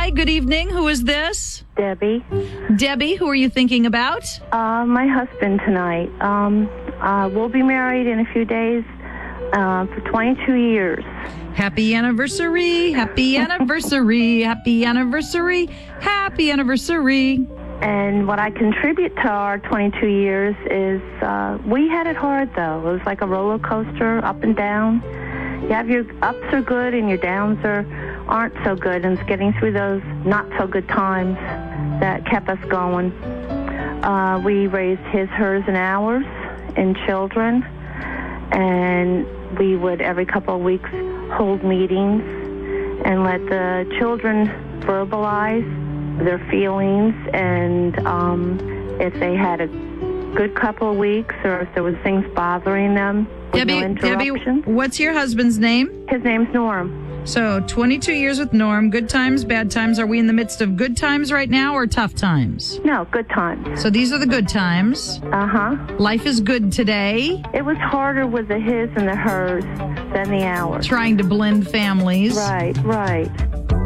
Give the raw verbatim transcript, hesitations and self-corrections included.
Hi, good evening. Who is this? Debbie. Debbie, who are you thinking about? Uh, my husband tonight. Um, uh, we'll be married in a few days uh, for twenty-two years. Happy anniversary, happy anniversary, happy anniversary, happy anniversary. And what I contribute to our twenty-two years is uh, we had it hard, though. It was like a roller coaster, up and down. You have your ups are good and your downs are, aren't so good. And it's getting through those not so good times that kept us going. Uh, we raised his, hers, and ours and children. And we would, every couple of weeks, hold meetings and let the children verbalize their feelings, and um, if they had a good couple of weeks or if there was things bothering them with Debbie, no interruptions. Debbie, what's your husband's name? His name's Norm. So twenty-two years with Norm, good times, bad times. Are we in the midst of good times right now or tough times? No, good times. So these are the good times. Uh-huh. Life is good today. It was harder with the his and the hers than the ours. Trying to blend families. Right, right.